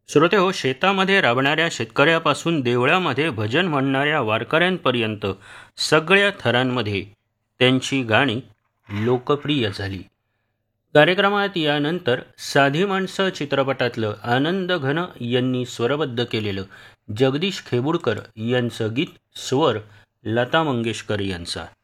श्रोते हो, शेतामध्ये राबणाऱ्या शेतकऱ्यापासून देवळामध्ये भजन म्हणणाऱ्या वारकऱ्यांपर्यंत सगळ्या थरांमध्ये त्यांची गाणी लोकप्रिय झाली. कार्यक्रमात यानंतर साधी माणसं चित्रपटातलं आनंद घन यांनी स्वरबद्ध केलेलं जगदीश खेबुडकर यांचं गीत, स्वर लता मंगेशकर यांचा.